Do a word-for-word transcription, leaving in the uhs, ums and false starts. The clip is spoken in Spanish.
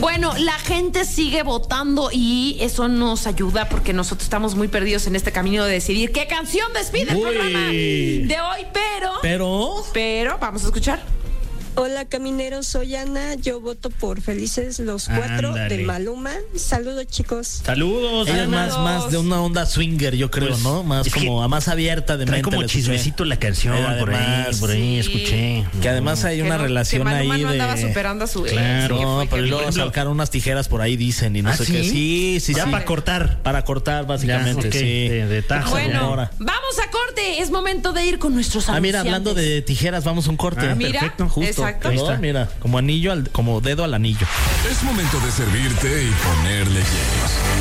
Bueno, la gente sigue votando y eso nos ayuda porque nosotros estamos muy perdidos en este camino de decidir qué canción despide el Uy. programa de hoy, pero... Pero... Pero, vamos a escuchar. Hola camineros, soy Ana, yo voto por Felices los Cuatro Ándale. de Maluma. Saludos chicos. Saludos. Ella es más, Saludos. más de una onda swinger, yo creo, Pues, ¿no? Más es como que a más abierta de Trae mente. como la escuché. chismecito la canción, Eh, por ahí, además, por ahí sí. escuché. Que además hay Que una no- relación que Maluma ahí no de... andaba superando a su ex, Claro. que No, fue pero que- luego por ejemplo- sacaron unas tijeras por ahí, dicen, y no ¿Ah, sé sí? qué. Sí, sí, Ya sí. para cortar. Para cortar, básicamente, Ya, ok, sí. de- de tajo. Bueno, Ahora. vamos a corte. Es momento de ir con nuestros Ah, mira, anunciantes. hablando de tijeras, vamos a un corte. Ah, Mira, perfecto, justo. exacto. Ahí ¿no? está. Mira, como anillo, al, como dedo al anillo. Es momento de servirte y ponerle hielos.